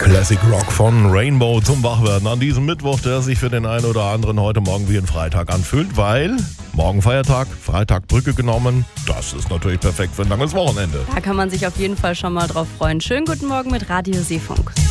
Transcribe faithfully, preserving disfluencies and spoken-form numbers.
Classic Rock von Rainbow zum Wachwerden an diesem Mittwoch, der sich für den einen oder anderen heute Morgen wie ein Freitag anfühlt, weil morgen Feiertag, Freitag Brücke genommen. Das ist natürlich perfekt für ein langes Wochenende. Da kann man sich auf jeden Fall schon mal drauf freuen. Schönen guten Morgen mit Radio Seefunk.